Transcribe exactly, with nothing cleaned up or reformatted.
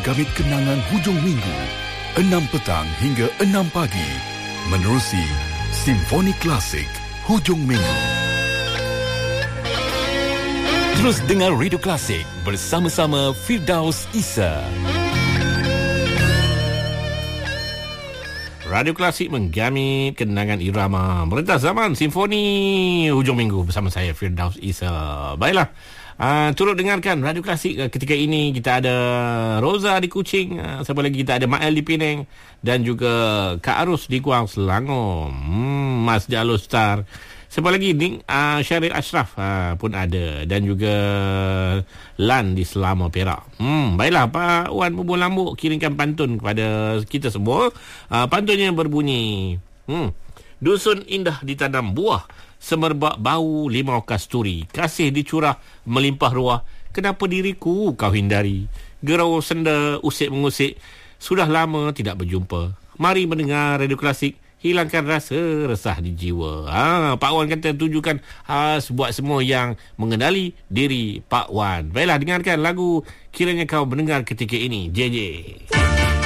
menggamit kenangan hujung minggu, enam petang hingga enam pagi, menerusi Simfoni Klasik Hujung Minggu. Terus dengar Radio Klasik bersama-sama Firdaus Isa. Radio Klasik menggamit kenangan irama merentas zaman Simfoni Hujung Minggu bersama saya Firdaus Isa. Baiklah, uh, turut dengarkan Radio Klasik. Uh, ketika ini kita ada Roza di Kuching, uh, siapa lagi kita ada Mael di Penang dan juga Kak Arus di Kuang Selangor. Hmm, Mas Jalur Star. Siapa lagi ni? Uh, Syaril Ashraf uh, pun ada. Dan juga Lan di Selama Perak. Hmm, baiklah Pak Wan Bubur Lambuk kirimkan pantun kepada kita semua. Uh, pantunnya berbunyi. Hmm, dusun indah ditanam buah, semerbak bau limau kasturi, kasih dicurah melimpah ruah, kenapa diriku kau hindari? Gerau senda usik mengusik, sudah lama tidak berjumpa. Mari mendengar Radio Klasik, hilangkan rasa resah di jiwa. Ha, Pak Wan kata tujukan khas buat semua yang mengenali diri Pak Wan. Baiklah, dengarkan lagu Kiranya Kau Mendengar Ketika Ini, J J.